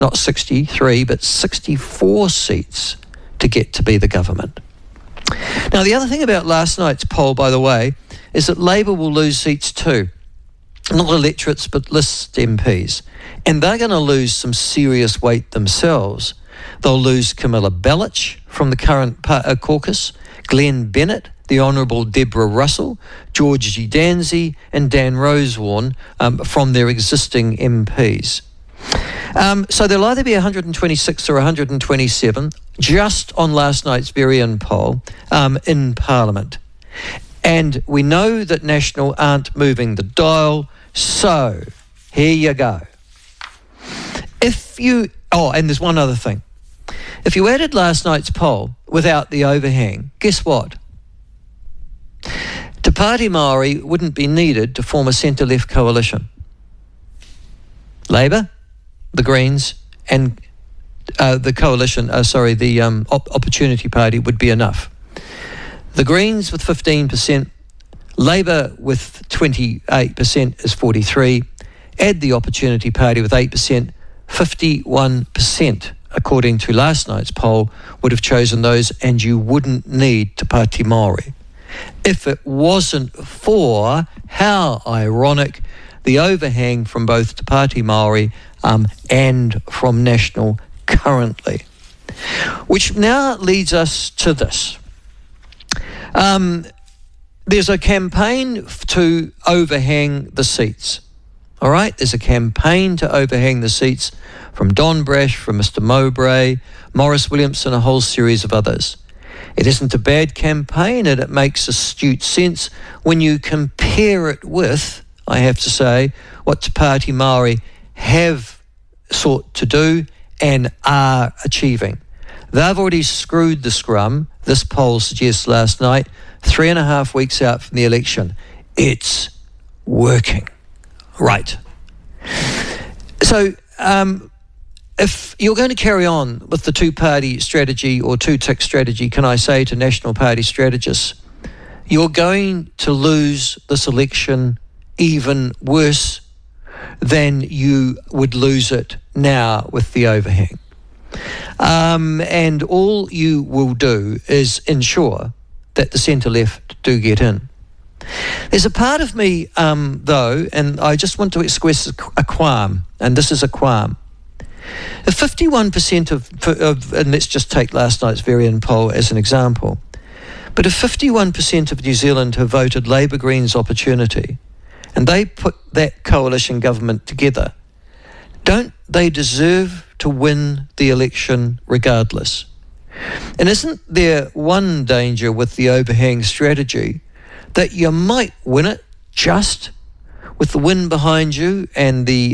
not 63, but 64 seats to get to be the government. Now, the other thing about last night's poll, by the way, is that Labour will lose seats too. Not electorates, but list MPs. And they're going to lose some serious weight themselves. They'll lose Camilla Bellich from the current caucus, Glenn Bennett, the Honourable Deborah Russell, George G. Danzy and Dan Rosewarne from their existing MPs. So there'll either be 126 or 127, just on last night's Varian poll, in Parliament. And we know that National aren't moving the dial, so here you go. And there's one other thing. If you added last night's poll without the overhang, guess what? Te Pāti Māori wouldn't be needed to form a centre-left coalition. Labour, the Greens, and the coalition, Opportunity Party would be enough. The Greens with 15%, Labour with 28% is 43%, add the Opportunity Party with 8%, 51%, according to last night's poll, would have chosen those, and you wouldn't need Te Pāti Māori. If it wasn't for, how ironic, the overhang from both Te Pāti Māori and from National currently. Which now leads us to this. There's a campaign to overhang the seats. All right, there's a campaign to overhang the seats from Don Brash, from Mr. Mowbray, Maurice Williamson, a whole series of others. It isn't a bad campaign, and it makes astute sense when you compare it with, I have to say, what Te Pāti Māori have sought to do and are achieving. They've already screwed the scrum, this poll suggests last night, 3.5 weeks out from the election. It's working. Right. So, if you're going to carry on with the two-party strategy or two-tick strategy, can I say to National Party strategists, you're going to lose this election even worse than you would lose it now with the overhang. And all you will do is ensure that the centre-left do get in. There's a part of me, though, and I just want to express a qualm, and this is a qualm. If 51% of, and let's just take last night's Varian poll as an example, but if 51% of New Zealand have voted Labour, Greens, Opportunity, and they put that coalition government together, don't they deserve to win the election regardless? And isn't there one danger with the overhang strategy, that you might win it just with the wind behind you and the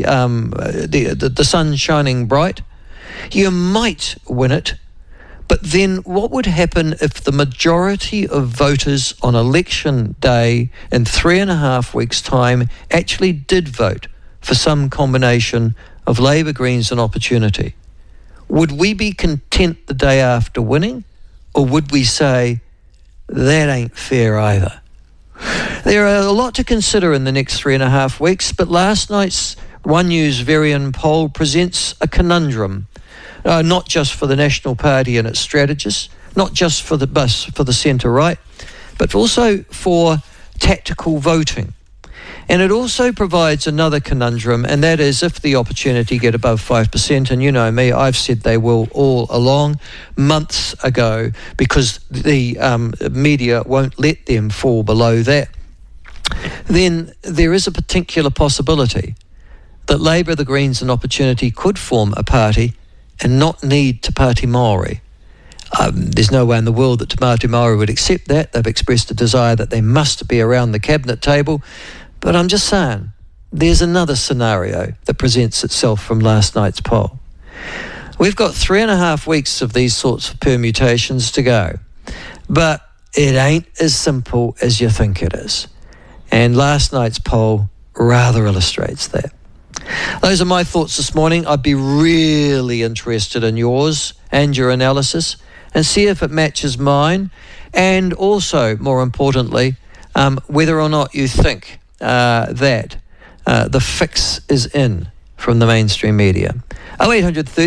sun shining bright? You might win it, but then what would happen if the majority of voters on election day in 3.5 weeks' time actually did vote for some combination of Labour, Greens and Opportunity? Would we be content the day after winning, or would we say, that ain't fair either? There are a lot to consider in the next 3.5 weeks, but last night's One News Varian poll presents a conundrum, not just for the National Party and its strategists, not just for the centre-right, but also for tactical voting. And it also provides another conundrum, and that is if the Opportunity get above 5%, and you know me, I've said they will all along, months ago, because the media won't let them fall below that, then there is a particular possibility that Labour, the Greens and Opportunity could form a party and not need Te Pāti Māori. There's no way in the world that Te Pāti Māori would accept that. They've expressed a desire that they must be around the cabinet table. But I'm just saying, there's another scenario that presents itself from last night's poll. We've got 3.5 weeks of these sorts of permutations to go. But it ain't as simple as you think it is. And last night's poll rather illustrates that. Those are my thoughts this morning. I'd be really interested in yours and your analysis, and see if it matches mine, and also, more importantly, whether or not you think that the fix is in from the mainstream media. 0800